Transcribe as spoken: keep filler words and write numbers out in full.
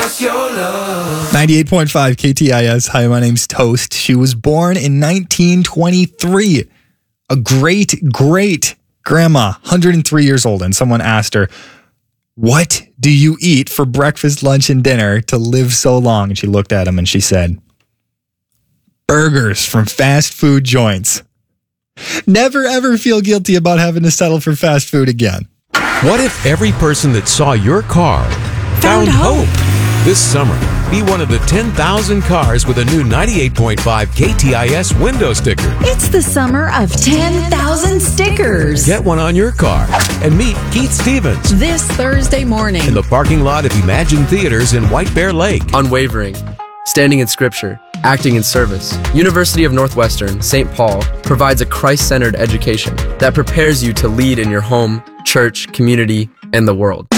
us your love. ninety-eight point five K T I S. Hi, my name's Toast. She was born in nineteen twenty-three. A great, great grandma, one hundred three years old. And someone asked her, what do you eat for breakfast, lunch, and dinner to live so long? And she looked at him and she said, burgers from fast food joints. Never ever feel guilty about having to settle for fast food again. What if every person that saw your car found, Found hope. hope? This summer, be one of the ten thousand cars with a new ninety-eight point five K T I S window sticker. It's the summer of ten thousand stickers. Get one on your car and meet Keith Stevens This Thursday morning. in the parking lot of Imagine Theaters in White Bear Lake. Unwavering, standing in scripture, acting in service. University of Northwestern, Saint Paul provides a Christ-centered education that prepares you to lead in your home, church, community, and the world.